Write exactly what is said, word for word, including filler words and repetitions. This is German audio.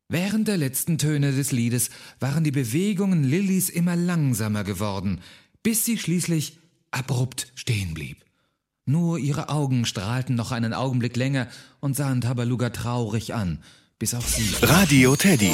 Während der letzten Töne des Liedes waren die Bewegungen Lillys immer langsamer geworden, bis sie schließlich abrupt stehen blieb. Nur ihre Augen strahlten noch einen Augenblick länger und sahen Tabaluga traurig an, bis auch sie... Radio Teddy.